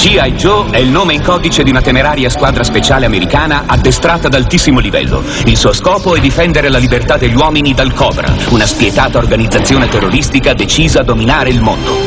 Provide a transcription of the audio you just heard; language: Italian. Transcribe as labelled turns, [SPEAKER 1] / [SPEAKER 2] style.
[SPEAKER 1] G.I. Joe è il nome in codice di una temeraria squadra speciale americana addestrata ad altissimo livello. Il suo scopo è difendere la libertà degli uomini dal Cobra, una spietata organizzazione terroristica decisa a dominare il mondo.